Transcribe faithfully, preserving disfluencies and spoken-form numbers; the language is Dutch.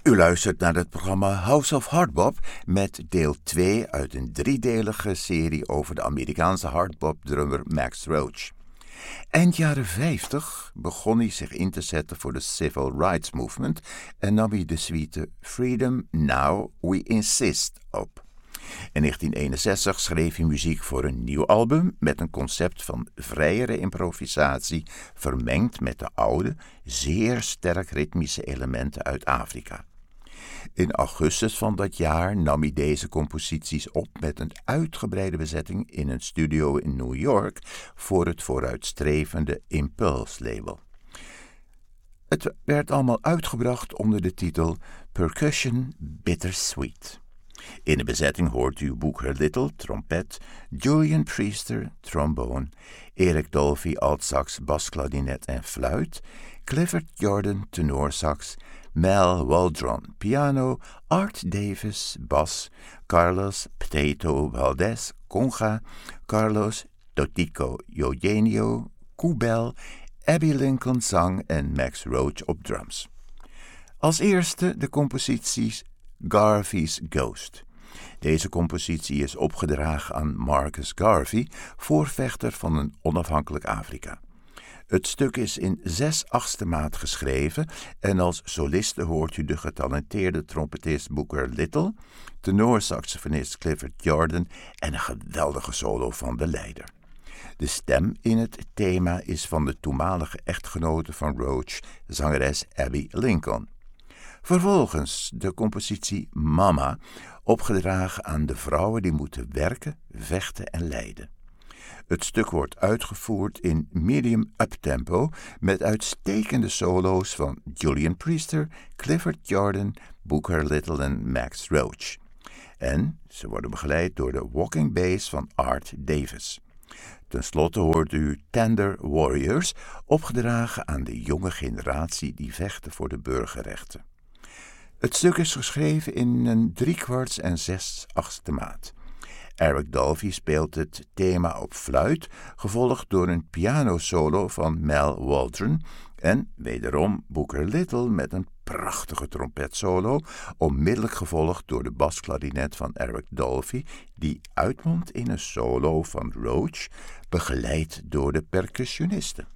U luistert naar het programma House of Hardbop met deel twee uit een driedelige serie over de Amerikaanse hardbop-drummer Max Roach. Eind jaren vijftig begon hij zich in te zetten voor de Civil Rights Movement en nam hij de suite Freedom Now We Insist op. In negentien eenenzestig schreef hij muziek voor een nieuw album met een concept van vrijere improvisatie vermengd met de oude, zeer sterk ritmische elementen uit Afrika. In augustus van dat jaar nam hij deze composities op met een uitgebreide bezetting in een studio in New York voor het vooruitstrevende Impulse-label. Het werd allemaal uitgebracht onder de titel Percussion Bittersweet. In de bezetting hoort u Booker Little, trompet, Julian Priester, trombone, Eric Dolphy, altsax, basklarinet en fluit, Clifford Jordan, tenorsax, Mel Waldron, piano, Art Davis, bas, Carlos Potato Valdez, conga, Carlos Totico Eugenio, koebel, Abby Lincoln zang en Max Roach op drums. Als eerste de composities Garvey's Ghost. Deze compositie is opgedragen aan Marcus Garvey, voorvechter van een onafhankelijk Afrika. Het stuk is in zes achtste maat geschreven en als soliste hoort u de getalenteerde trompetist Booker Little, tenorsaxofonist Clifford Jordan en een geweldige solo van de leider. De stem in het thema is van de toenmalige echtgenote van Roach, zangeres Abby Lincoln. Vervolgens de compositie Mama, opgedragen aan de vrouwen die moeten werken, vechten en lijden. Het stuk wordt uitgevoerd in medium uptempo met uitstekende solo's van Julian Priester, Clifford Jordan, Booker Little en Max Roach. En ze worden begeleid door de walking bass van Art Davis. Ten slotte hoort u Tender Warriors, opgedragen aan de jonge generatie die vechten voor de burgerrechten. Het stuk is geschreven in een driekwarts en zes achtste maat. Eric Dolphy speelt het thema op fluit, gevolgd door een pianosolo van Mel Waldron en wederom Booker Little met een prachtige trompetsolo, onmiddellijk gevolgd door de basklarinet van Eric Dolphy, die uitmondt in een solo van Roach, begeleid door de percussionisten.